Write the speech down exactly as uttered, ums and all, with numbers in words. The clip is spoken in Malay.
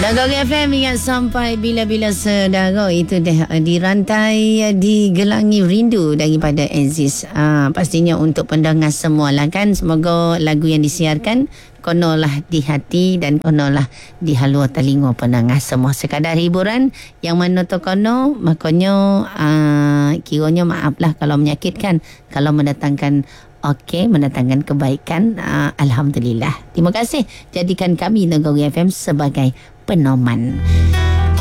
Nagori F M ingat sampai bila-bila saudara. Itu dah di rantai digelangi rindu daripada Aziz. Ah, pastinya untuk pendengar semua lah kan. Semoga lagu yang disiarkan konolah di hati dan konolah di halua telinga pendengar semua. Sekadar hiburan yang mana tu kono, makanya ah, kiranya maaflah kalau menyakitkan, kalau mendatangkan okey, mendatangkan kebaikan, uh, Alhamdulillah. Terima kasih. Jadikan kami Nagori F M sebagai penoman.